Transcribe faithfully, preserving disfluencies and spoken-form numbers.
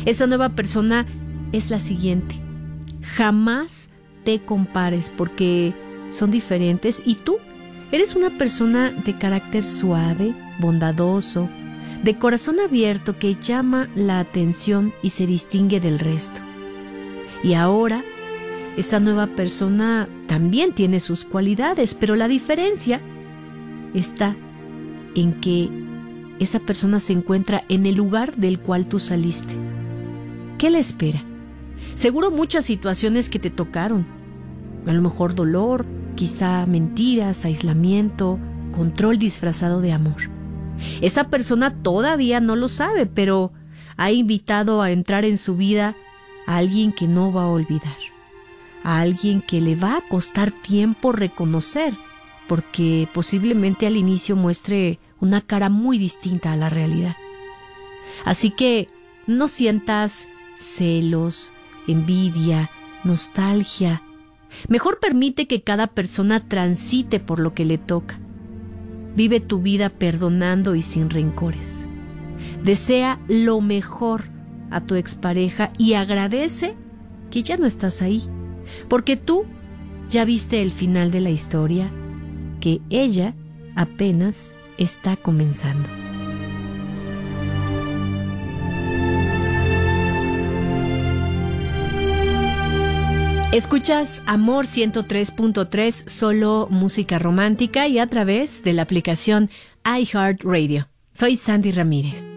Esa nueva persona es la siguiente. Jamás te compares porque son diferentes y tú eres una persona de carácter suave, bondadoso, de corazón abierto que llama la atención y se distingue del resto. Y ahora, esa nueva persona también tiene sus cualidades, pero la diferencia está en que esa persona se encuentra en el lugar del cual tú saliste. ¿Qué le espera? Seguro muchas situaciones que te tocaron. A lo mejor dolor, quizá mentiras, aislamiento, control disfrazado de amor. Esa persona todavía no lo sabe, pero ha invitado a entrar en su vida a alguien que no va a olvidar, a alguien que le va a costar tiempo reconocer, porque posiblemente al inicio muestre una cara muy distinta a la realidad. Así que no sientas celos, envidia, nostalgia. Mejor permite que cada persona transite por lo que le toca. Vive tu vida perdonando y sin rencores. Desea lo mejor a tu expareja y agradece que ya no estás ahí, porque tú ya viste el final de la historia, que ella apenas está comenzando. Escuchas Amor ciento tres punto tres, solo música romántica y a través de la aplicación iHeartRadio. Soy Sandy Ramírez.